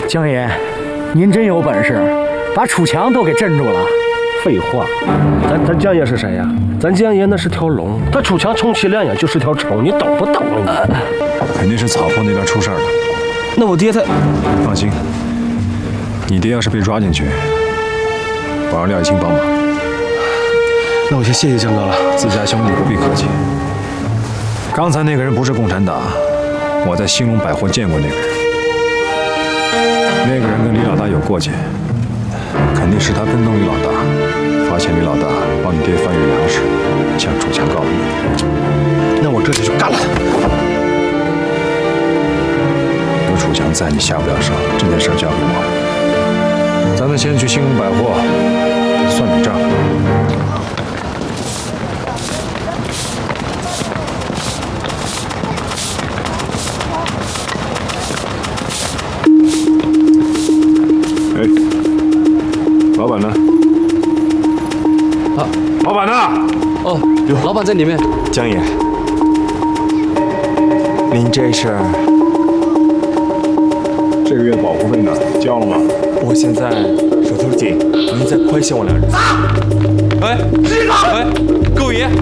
江爷，您真有本事，把楚强都给镇住了。 废话，咱江爷是谁呀？咱江爷那是条龙，他楚强充其量也就是条虫，你懂不懂啊？ 肯定是草坡那边出事了。 那我爹他…… 放心，你爹要是被抓进去，我让廖以清帮忙。 那我先谢谢江哥了。 自家兄弟不必客气。刚才那个人不是共产党，我在兴隆百货见过那个人。那个人跟李老大有过节，肯定是他跟踪李老大，发现李老大帮你爹翻运粮食，向楚强告密。 那我这就去干了他。 有楚强在，你下不了手，这件事交给我。咱们先去兴隆百货算笔账。老板呢？ 啊， 老板呢？ 哦，老板在里面。 江爷，您这事儿， 这个月保护费呢？交了吗？ 我现在手头紧，您再宽限我2日。 哎，各位爷。